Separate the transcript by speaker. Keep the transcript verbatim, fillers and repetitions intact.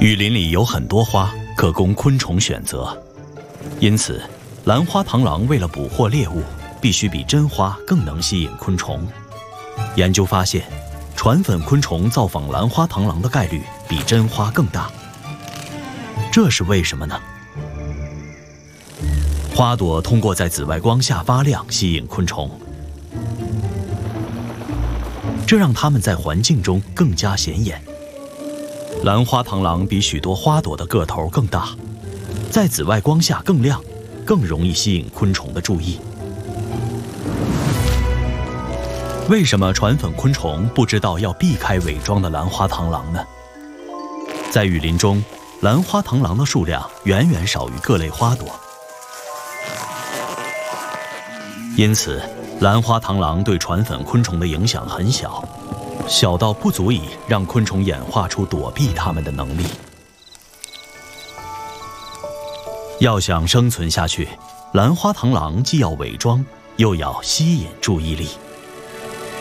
Speaker 1: 雨林里有很多花可供昆虫选择，因此兰花螳螂为了捕获猎物，必须比真花更能吸引昆虫。研究发现，传粉昆虫造访兰花螳螂的概率比真花更大。这是为什么呢？花朵通过在紫外光下发亮吸引昆虫，这让它们在环境中更加显眼。兰花螳螂比许多花朵的个头更大，在紫外光下更亮，更容易吸引昆虫的注意。为什么传粉昆虫不知道要避开伪装的兰花螳螂呢？在雨林中，兰花螳螂的数量远远少于各类花朵，因此兰花螳螂对传粉昆虫的影响很小，小到不足以让昆虫演化出躲避它们的能力。要想生存下去，兰花螳螂既要伪装，又要吸引注意力。